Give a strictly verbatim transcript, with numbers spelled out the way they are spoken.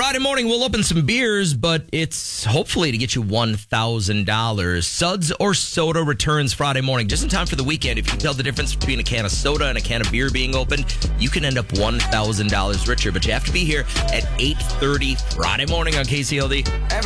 Friday morning, we'll open some beers, but it's hopefully to get you one thousand dollars. Suds or Soda returns Friday morning, just in time for the weekend. If you can tell the difference between a can of soda and a can of beer being opened, you can end up one thousand dollars richer. But you have to be here at eight thirty Friday morning on K C L D.